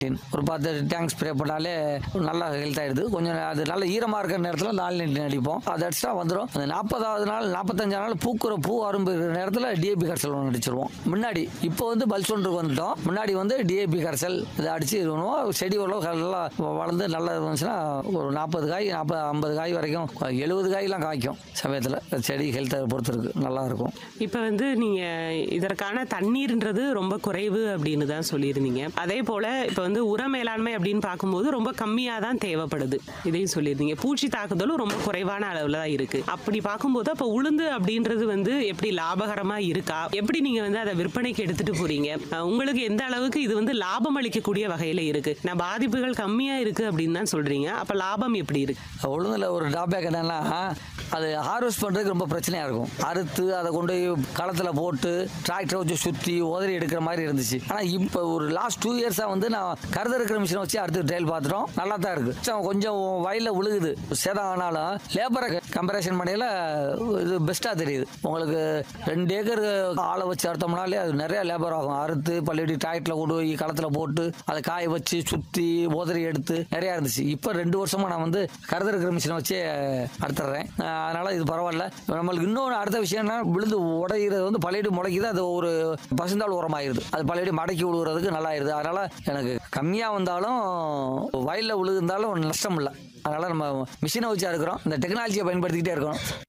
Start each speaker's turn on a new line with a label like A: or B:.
A: ஒரு 10 tank spray பண்ணாலே நல்லா ஹெல்த் ஆயிடுது. கொஞ்சம் அது நல்ல ஈரமா இருக்கிற நேரத்தில் 4 நிமிடம் அடிப்போம். அது அடிச்சா வந்துடும். அந்த 40வது நாள் 45 நாள் பூ அரும்பு இருக்கிற நேரத்தில் டிஏபி கரைசல் ஒன்று அடிச்சிருவோம். முன்னாடி இப்போ வந்து பல்ஸ் ஒன்றுக்கு வந்துட்டோம். முன்னாடி வந்து டிஏபி கரைசல் இதை அடிச்சு இருக்கணும். செடி ஓரளவு நல்லா வளர்ந்து நல்லா இருந்துச்சுன்னா ஒரு 40 காய் 50 காய் வரைக்கும் 70 காய்லாம் காய்க்கும் சமயத்தில். செடி ஹெல்த்தை பொறுத்து இருக்கு, நல்லா இருக்கும்.
B: இப்போ வந்து நீங்க இதற்கான தண்ணீர்ன்றது ரொம்ப குறைவு அப்படின்னு தான் சொல்லியிருந்தீங்க. அதே போல இப்போ வந்து உர மேலாண்மை அப்படின்னு பார்க்கும்போது ரொம்ப கம்மியாக தான் தேவைப்படுது, இதையும் சொல்லியிருந்தீங்க. பூச்சி தாக்குதலும் ரொம்ப குறைவான அளவில் தான் இருக்கு. அப்படி பார்க்கும்போது அப்போ உளுந்து அப்படின்றது வந்து எப்படி லாபகரமா இருக்கா? எப்படி நீங்க வந்து அதை விற்பனைக்கு எடுத்துட்டு போறீங்க? உங்களுக்கு எந்த அளவுக்கு இது வந்து லாபம் அளிக்கக்கூடிய வகையில இருக்கு? நான் பாதிப்புகள் கம்மியா இருக்கு அப்படின்னு தான் சொல்றீங்க. அப்ப லாபம் எப்படி இருக்கு?
A: உளுந்துல ஒரு டிராபேக் என்னன்னா, அது ஹார்வெஸ்ட் பண்றதுக்கு ரொம்ப பிரச்சனையா இருக்கும். அறுத்து அதை கொண்டு களத்துல போட்டு டிராக்டரை வச்சு சுத்தி உதறி எடுக்கிற மாதிரி இருந்துச்சு. ஆனா இப்போ ஒரு லாஸ்ட் 2 இயர்ஸா வந்து நான் கருது இருக்கிற மிஷினை வச்சு அடுத்து ட்ரையல் பார்த்துட்டோம். நல்லா தான் இருக்கு. கொஞ்சம் வயலில் விழுகுது, சேதம் ஆனாலும் லேபரை கம்பேரிசன் பண்ணையில் இது பெஸ்ட்டாக தெரியுது. உங்களுக்கு 2 ஏக்கர் ஆளை வச்சு அறுத்தோம்னாலே அது நிறைய லேபர் ஆகும். அறுத்து பள்ளியடி டிராக்டரில் கொண்டு போய் களத்தில் போட்டு அதை காய வச்சு சுற்றி உதறி எடுத்து நிறையா இருந்துச்சு. இப்போ 2 வருஷமா நான் வந்து கருது இருக்கிற மிஷினை வச்சு அறுத்துறேன். அதனால இது பரவாயில்ல. நம்மளுக்கு இன்னொன்று அடுத்த விஷயம்னா, விழுந்து உடைகிறது வந்து பள்ளியடி முளைக்குது, அது ஒரு பசுந்தாள் உரமாயிருது. அது பள்ளியடி மடக்கி விழுகிறதுக்கு நல்லா ஆயிருது. அதனால எனக்கு கம்மியாக வந்தாலும் வயலில் விழுந்தாலும் நஷ்டம் இல்லை. அதனால நம்ம மிஷினை வச்சு அறுக்கிறோம். இந்த டெக்னாலஜியை பயன்படுத்திக்கிட்டே இருக்கோம்.